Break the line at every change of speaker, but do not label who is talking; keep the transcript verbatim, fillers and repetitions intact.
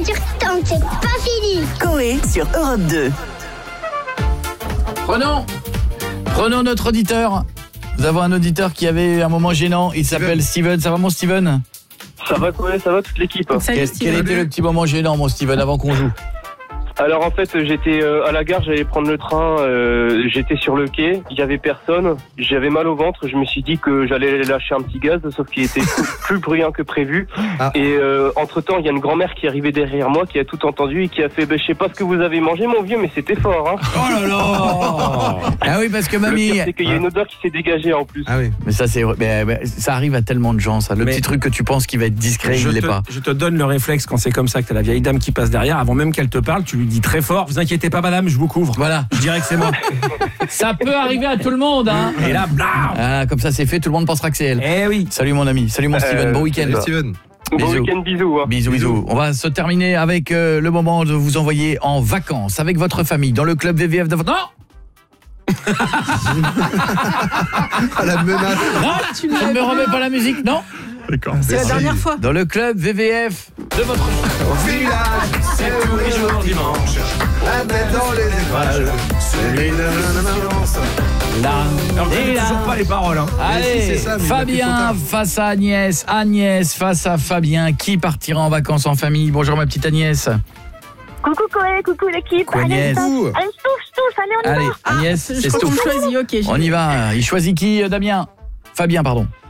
l'aventure tente, c'est pas fini.
Coé sur Europe deux.
Prenons Prenons notre auditeur. Nous avons un auditeur qui avait un moment gênant. Il s'appelle Steven. Ça va mon Steven ?
Ça va quoi, ça va toute l'équipe.
Salut,
Quel,
Steven.
quel était le petit moment gênant mon Steven avant qu'on joue ?
Alors en fait, j'étais euh, à la gare, j'allais prendre le train, euh, j'étais sur le quai, il y avait personne, j'avais mal au ventre, je me suis dit que j'allais lâcher un petit gaz, sauf qu'il était plus bruyant que prévu.
Ah.
Et euh, entre-temps, il y a une grand-mère qui est arrivée derrière moi, qui a tout entendu et qui a fait bah, je sais pas ce que vous avez mangé mon vieux, mais c'était fort. Hein.
Oh là là. Ah oui, parce que
Le
mamie...
pire, c'est qu'il y a une odeur qui s'est dégagée en plus.
Ah oui.
Mais ça c'est mais, mais, ça arrive à tellement de gens ça. Le
Mais-
petit truc que tu penses qu'il va être discret,
Je
il l'est
te,
pas.
je te donne le réflexe quand c'est comme ça, que t'as la vieille dame qui passe derrière, avant même qu'elle te parle, tu lui dis très fort, vous inquiétez pas madame, je vous couvre.
Voilà.
Je dirais que c'est moi.
Ça peut arriver à tout le monde hein.
Et là, blam.
Ah, comme ça c'est fait, tout le monde pensera que c'est elle.
Eh oui.
Salut mon ami, salut mon Steven,
Euh,
bon week-end.
Salut Steven.
Bon
Bisous.
week-end, bisous. Hein.
Bisous, bisous. On va se terminer avec euh, le moment de vous envoyer en vacances avec votre famille dans le club V V F de votre... Non
Ah, la menace.
Non, tu ne me remets pas la musique, non.
D'accord.
C'est la dernière fois.
Dans le club V V F de votre...
Au village, c'est tous les jours dimanche. La tête dans les étoiles. Celui de l'annonce.
Là,
Alors, je
et
connais
là.
toujours pas les paroles. Hein.
Allez,
Mais si, c'est ça, mais il a
Fabien
fait son
face à Agnès, Agnès face à Fabien. Qui partira en vacances en famille? Bonjour ma petite Agnès.
Coucou Coé, coucou l'équipe.
Coucou,
Allez,
Agnès.
stop. Allez, tous, tous, allez, on y
Allez,
va.
Agnès,
Je
c'est
crois qu'on
tout.
me choisit, ok. j'y
On
vais.
y va. Il choisit qui, euh, Damien? Fabien, pardon.